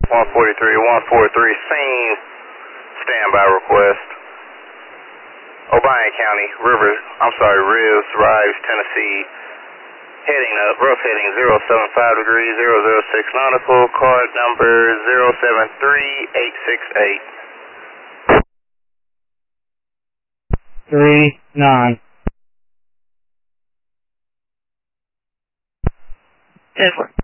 143, scene, standby request. Obion County, Rivers, Rives, Tennessee, heading up, rough heading 075 degrees, 006 nautical, card number 073868. 39. 10-4.